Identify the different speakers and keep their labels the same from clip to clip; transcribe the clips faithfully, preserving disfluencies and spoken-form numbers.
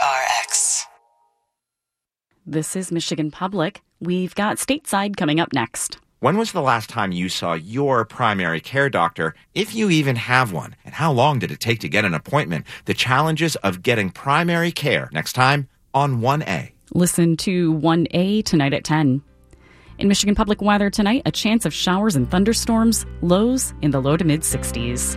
Speaker 1: R X.
Speaker 2: This is Michigan Public. We've got Stateside coming up next.
Speaker 3: When was the last time you saw your primary care doctor, if you even have one? And how long did it take to get an appointment? The challenges of getting primary care next time on one A.
Speaker 2: Listen to one A tonight at ten. In Michigan Public weather tonight, a chance of showers and thunderstorms, lows in the low to mid sixties.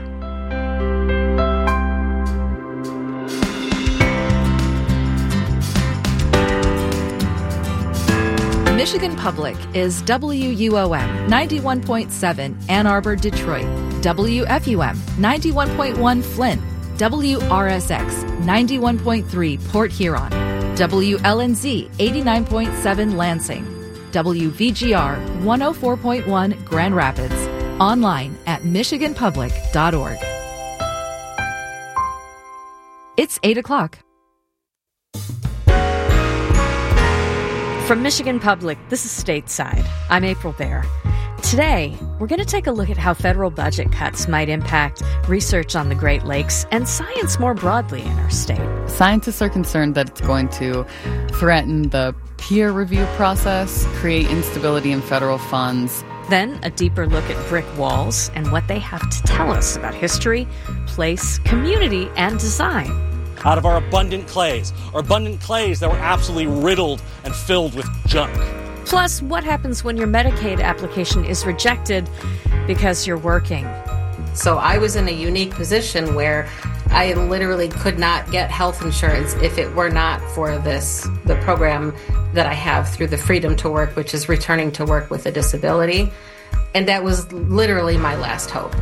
Speaker 4: Michigan Public is W U O M ninety-one point seven Ann Arbor, Detroit, W F U M ninety-one point one Flint, W R S X ninety-one point three Port Huron, W L N Z eighty-nine point seven Lansing, W V G R one oh four point one Grand Rapids, online at michigan public dot org. It's eight o'clock.
Speaker 5: From Michigan Public, this is Stateside. I'm April Baer. Today, we're going to take a look at how federal budget cuts might impact research on the Great Lakes and science more broadly in our state.
Speaker 6: Scientists are concerned that it's going to threaten the peer review process, create instability in federal funds.
Speaker 5: Then, a deeper look at brick walls and what they have to tell us about history, place, community, and design.
Speaker 7: Out of our abundant clays, our abundant clays that were absolutely riddled and filled with junk.
Speaker 5: Plus, what happens when your Medicaid application is rejected because you're working?
Speaker 8: So I was in a unique position where I literally could not get health insurance if it were not for this, the program that I have through the Freedom to Work, which is returning to work with a disability. And that was literally my last hope.